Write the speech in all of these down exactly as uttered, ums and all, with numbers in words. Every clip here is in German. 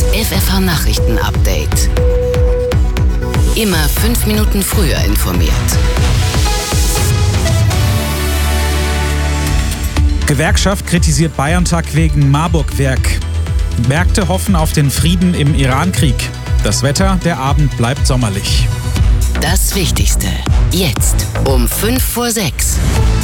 F F H-Nachrichten-Update. Immer fünf Minuten früher informiert. Gewerkschaft kritisiert BioNTech wegen Marburg-Werk. Märkte hoffen auf den Frieden im Iran-Krieg. Das Wetter, der Abend bleibt sommerlich. Das Wichtigste jetzt um fünf vor sechs.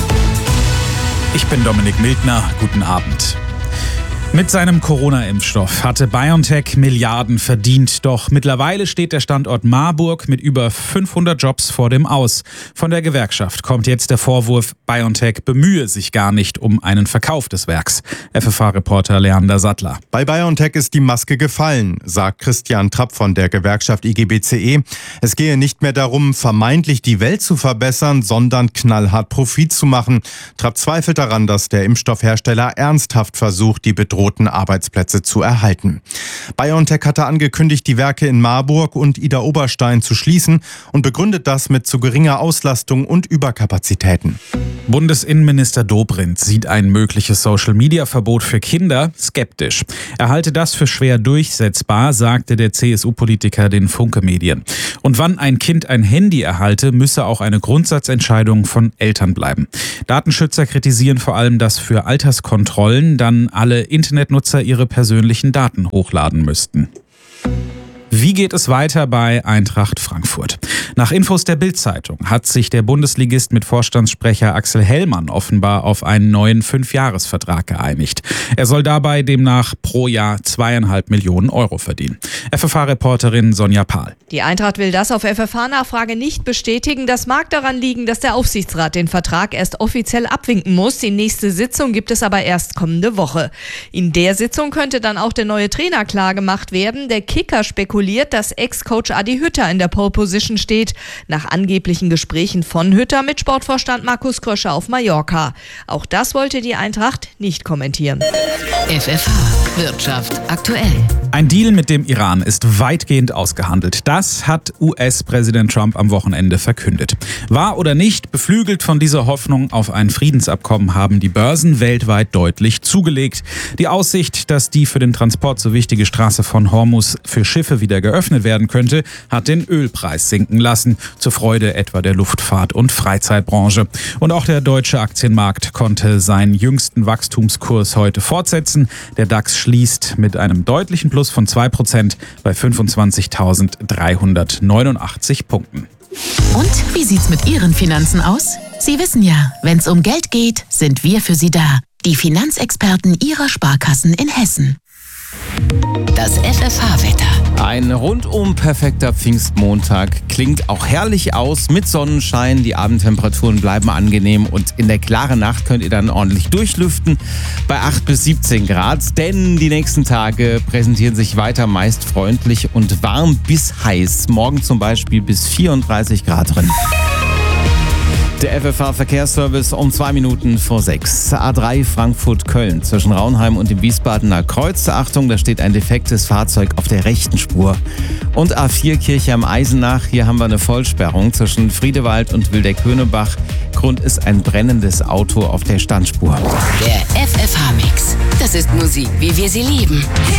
Ich bin Dominik Mildner. Guten Abend. Mit seinem Corona-Impfstoff hatte BioNTech Milliarden verdient. Doch mittlerweile steht der Standort Marburg mit über fünfhundert Jobs vor dem Aus. Von der Gewerkschaft kommt jetzt der Vorwurf, BioNTech bemühe sich gar nicht um einen Verkauf des Werks. F F H-Reporter Leander Sattler. Bei BioNTech ist die Maske gefallen, sagt Christian Trapp von der Gewerkschaft I G B C E. Es gehe nicht mehr darum, vermeintlich die Welt zu verbessern, sondern knallhart Profit zu machen. Trapp zweifelt daran, dass der Impfstoffhersteller ernsthaft versucht, die bedrohten Arbeitsplätze zu erhalten. BioNTech hatte angekündigt, die Werke in Marburg und Idar-Oberstein zu schließen und begründet das mit zu geringer Auslastung und Überkapazitäten. Bundesinnenminister Dobrindt sieht ein mögliches Social-Media-Verbot für Kinder skeptisch. Er halte das für schwer durchsetzbar, sagte der C S U-Politiker den Funke-Medien. Und wann ein Kind ein Handy erhalte, müsse auch eine Grundsatzentscheidung von Eltern bleiben. Datenschützer kritisieren vor allem, dass für Alterskontrollen dann alle Internetnutzer ihre persönlichen Daten hochladen müssten. Wie geht es weiter bei Eintracht Frankfurt? Nach Infos der Bild-Zeitung hat sich der Bundesligist mit Vorstandssprecher Axel Hellmann offenbar auf einen neuen Fünfjahresvertrag geeinigt. Er soll dabei demnach pro Jahr zweieinhalb Millionen Euro verdienen. F F H-Reporterin Sonja Pahl. Die Eintracht will das auf F F H-Nachfrage nicht bestätigen. Das mag daran liegen, dass der Aufsichtsrat den Vertrag erst offiziell abwinken muss. Die nächste Sitzung gibt es aber erst kommende Woche. In der Sitzung könnte dann auch der neue Trainer klargemacht werden. Der Kicker spekuliert, dass Ex-Coach Adi Hütter in der Pole-Position steht, nach angeblichen Gesprächen von Hütter mit Sportvorstand Markus Krösche auf Mallorca. Auch das wollte die Eintracht nicht kommentieren. F F H Wirtschaft aktuell. Ein Deal mit dem Iran ist weitgehend ausgehandelt. Das hat U S-Präsident Trump am Wochenende verkündet. Wahr oder nicht, beflügelt von dieser Hoffnung auf ein Friedensabkommen haben die Börsen weltweit deutlich zugelegt. Die Aussicht, dass die für den Transport so wichtige Straße von Hormuz für Schiffe wieder geöffnet werden könnte, hat den Ölpreis sinken lassen, zur Freude etwa der Luftfahrt- und Freizeitbranche. Und auch der deutsche Aktienmarkt konnte seinen jüngsten Wachstumskurs heute fortsetzen. Der DAX schließt mit einem deutlichen Plus von zwei Prozent bei fünfundzwanzigtausenddreihundertneunundachtzig Punkten. Und wie sieht's mit Ihren Finanzen aus? Sie wissen ja, wenn's um Geld geht, sind wir für Sie da. Die Finanzexperten Ihrer Sparkassen in Hessen. Das F F H-Wetter. Ein rundum perfekter Pfingstmontag. Klingt auch herrlich aus mit Sonnenschein. Die Abendtemperaturen bleiben angenehm und in der klaren Nacht könnt ihr dann ordentlich durchlüften bei acht bis siebzehn Grad. Denn die nächsten Tage präsentieren sich weiter meist freundlich und warm bis heiß. Morgen zum Beispiel bis vierunddreißig Grad drin. Der F F H-Verkehrsservice um zwei Minuten vor sechs. A drei Frankfurt-Köln zwischen Raunheim und dem Wiesbadener Kreuz. Achtung, da steht ein defektes Fahrzeug auf der rechten Spur. Und A vier Kirche am Eisenach. Hier haben wir eine Vollsperrung zwischen Friedewald und Wildeck-Höhnebach. Grund ist ein brennendes Auto auf der Standspur. Der F F H-Mix. Das ist Musik, wie wir sie lieben.